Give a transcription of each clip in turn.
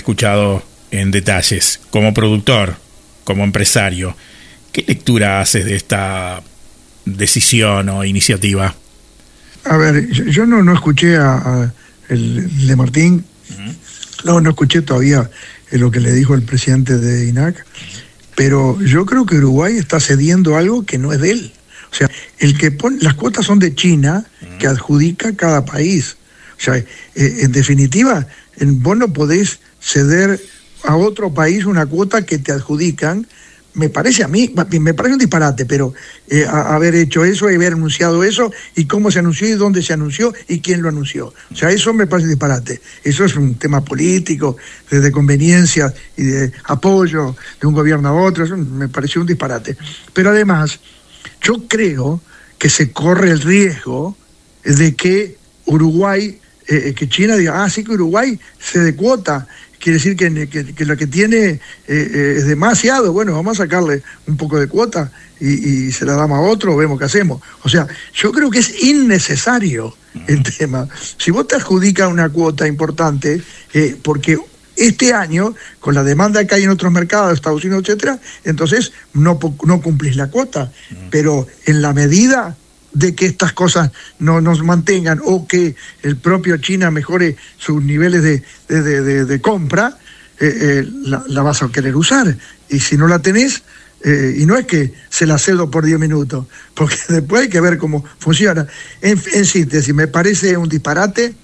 escuchado en detalles. Como productor, como empresario, ¿qué lectura haces de esta decisión o iniciativa? A ver, yo no escuché a el de Martín, no escuché todavía lo que le dijo el presidente de INAC, pero yo creo que Uruguay está cediendo algo que no es de él. O sea, el que pone las cuotas son de China, que adjudica cada país. O sea, en definitiva, vos no podés ceder a otro país una cuota que te adjudican. Me parece un disparate, pero haber hecho eso y haber anunciado eso, y cómo se anunció y dónde se anunció y quién lo anunció. O sea, eso me parece disparate. Eso es un tema político, de conveniencia y de apoyo de un gobierno a otro. Eso me pareció un disparate. Pero además, yo creo que se corre el riesgo de que Uruguay, que China diga, sí que Uruguay se dé cuota. Quiere decir que lo que tiene es demasiado. Bueno, vamos a sacarle un poco de cuota y se la damos a otro, vemos qué hacemos. O sea, yo creo que es innecesario el tema. Si vos te adjudicas una cuota importante, porque este año, con la demanda que hay en otros mercados, Estados Unidos, etcétera, entonces no cumplís la cuota. Pero en la medida de que estas cosas no nos mantengan, o que el propio China mejore sus niveles de compra, la vas a querer usar. Y si no la tenés, y no es que se la cedo por 10 minutos, porque después hay que ver cómo funciona. En síntesis, me parece un disparate.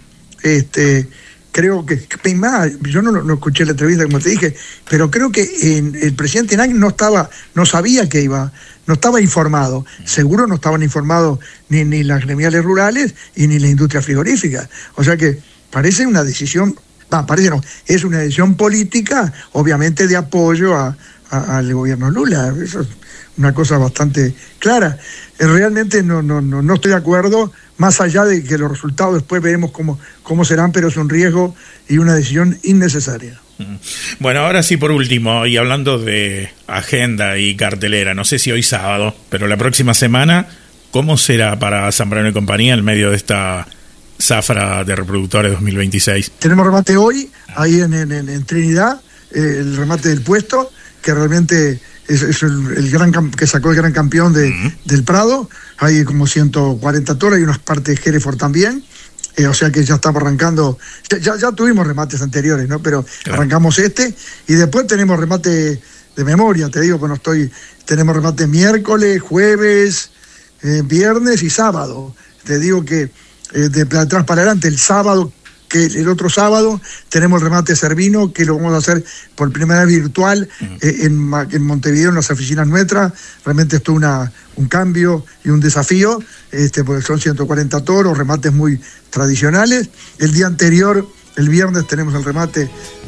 Creo que yo no escuché la entrevista, como te dije, pero creo que el presidente INAC no sabía que no estaba informado. Seguro no estaban informados ni las gremiales rurales y ni la industria frigorífica. O sea que parece una decisión, es una decisión política, obviamente de apoyo al gobierno Lula. Eso es una cosa bastante clara. Realmente no estoy de acuerdo, más allá de que los resultados después veremos cómo serán, pero es un riesgo y una decisión innecesaria. Bueno, ahora sí, por último, y hablando de agenda y cartelera, no sé si hoy sábado, pero la próxima semana, ¿cómo será para Zambrano y compañía en medio de esta zafra de reproductores 2026? Tenemos remate hoy, ahí en Trinidad, el remate del puesto, que realmente es el gran que sacó el gran campeón del Prado. Hay como 140 toros, hay unas partes de Hereford también. O sea que ya estamos arrancando, ya tuvimos remates anteriores, ¿no? Pero claro, arrancamos y después tenemos remate de memoria, te digo, tenemos remate miércoles, jueves, viernes y sábado. Te digo que de atrás para adelante, el sábado, que el otro sábado tenemos el remate Cervino, que lo vamos a hacer por primera vez virtual en Montevideo, en las oficinas nuestras. Realmente esto es un cambio y un desafío, porque son 140 toros, remates muy tradicionales. El día anterior, el viernes, tenemos el remate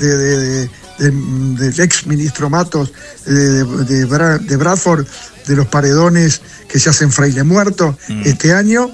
del ex ministro Matos de Bradford, de los paredones que se hacen Fraile Muerto este año.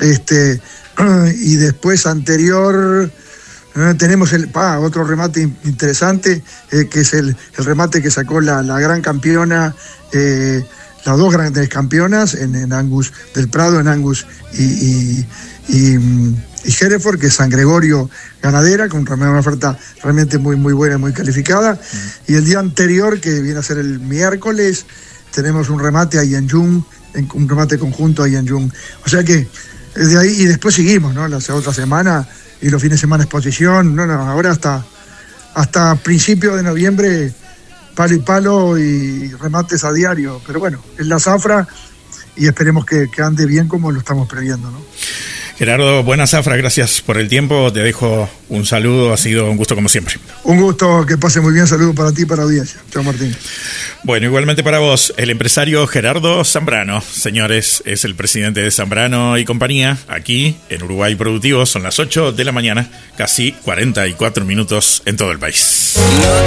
Y después anterior tenemos otro remate interesante, que es el remate que sacó la gran campeona, las dos grandes campeonas en Angus del Prado, en Angus y Hereford, que es San Gregorio Ganadera, con una oferta realmente muy, muy buena, muy calificada. Y el día anterior, que viene a ser el miércoles, tenemos un remate a Yanjung, un remate conjunto a Yanjung. O sea que de ahí, y después seguimos, ¿no? La otra semana y los fines de semana exposición. Ahora hasta principios de noviembre, palo y palo y remates a diario. Pero bueno, es la zafra y esperemos que ande bien como lo estamos previendo, ¿no? Gerardo, buena zafra, gracias por el tiempo. Te dejo un saludo, ha sido un gusto como siempre. Un gusto, que pase muy bien, saludo para ti y para la audiencia. Chao, Martín. Bueno, igualmente para vos, el empresario Gerardo Zambrano. Señores, es el presidente de Zambrano y compañía, aquí en Uruguay Productivo. Son las 8 de la mañana, casi 44 minutos en todo el país.